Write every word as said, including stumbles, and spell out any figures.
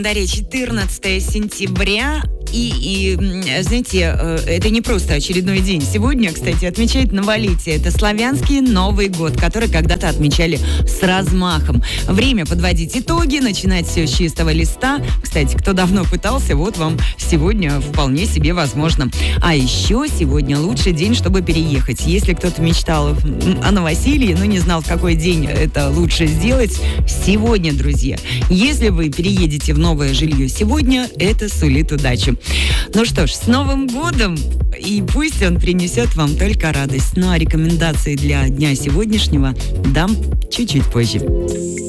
Дарья, четырнадцатое сентября, и, и, знаете, это не просто очередной день. Сегодня, кстати, отмечают новолетие. Это славянский Новый год, который когда-то отмечали с размахом. Время подводить итоги, начинать все с чистого листа. Кстати, кто давно пытался, вот вам сегодня вполне себе возможно. А еще сегодня лучший день, чтобы переехать. Если кто-то мечтал о новоселье, но не знал, в какой день это лучше сделать, сегодня, друзья. Если вы переедете в новое жилье сегодня, это сулит удачу. Ну что ж, с Новым годом! И пусть он принесет вам только радость. Ну а рекомендации для дня сегодняшнего дам чуть-чуть позже.